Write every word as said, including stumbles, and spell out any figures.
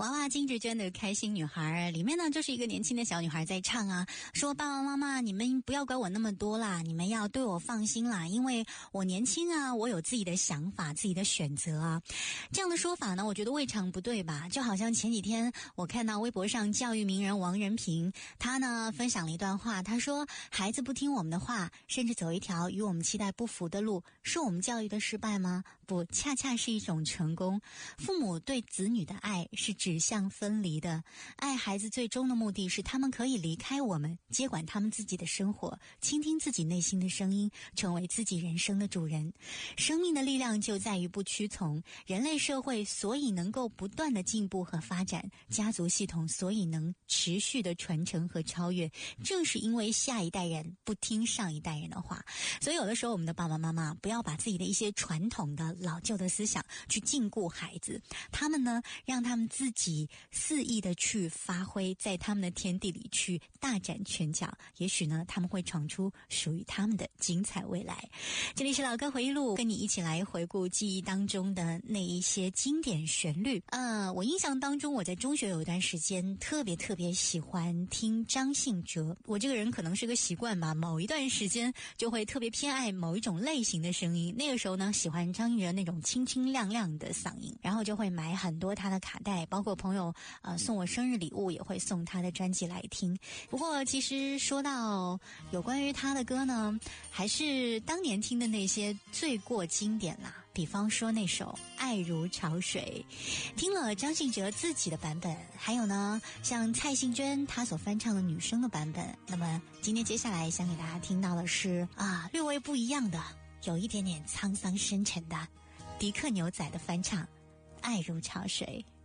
娃娃金志娟的开心女孩里面呢，就是一个年轻的小女孩在唱啊，说爸爸妈妈你们不要管我那么多啦，你们要对我放心啦，因为我年轻啊，我有自己的想法，自己的选择啊。这样的说法呢，我觉得未尝不对吧。就好像前几天我看到微博上教育名人王仁平，他呢分享了一段话，他说孩子不听我们的话，甚至走一条与我们期待不符的路，是我们教育的失败吗？不，恰恰是一种成功。父母对子女的爱是指向分离的，爱孩子最终的目的是他们可以离开我们，接管他们自己的生活，倾听自己内心的声音，成为自己人生的主人。生命的力量就在于不屈从，人类社会所以能够不断的进步和发展，家族系统所以能持续的传承和超越，正是因为下一代人不听上一代人的话。所以有的时候我们的爸爸妈妈不要把自己的一些传统的老旧的思想去禁锢孩子，他们呢让他们自己肆意的去发挥，在他们的天地里去大展拳脚，也许呢他们会闯出属于他们的精彩未来。这里是老歌回忆录，跟你一起来回顾记忆当中的那一些经典旋律。呃，我印象当中我在中学有一段时间特别特别喜欢听张信哲，我这个人可能是个习惯吧，某一段时间就会特别偏爱某一种类型的声音。那个时候呢喜欢张信哲那种清清亮亮的嗓音，然后就会买很多他的卡带，包括朋友呃送我生日礼物也会送他的专辑来听。不过其实说到有关于他的歌呢，还是当年听的那些最过经典啦，比方说那首爱如潮水，听了张信哲自己的版本，还有呢像蔡幸娟她所翻唱的女生的版本。那么今天接下来想给大家听到的是啊略微不一样的，有一点点沧桑深沉的迪克牛仔的翻唱爱如潮水。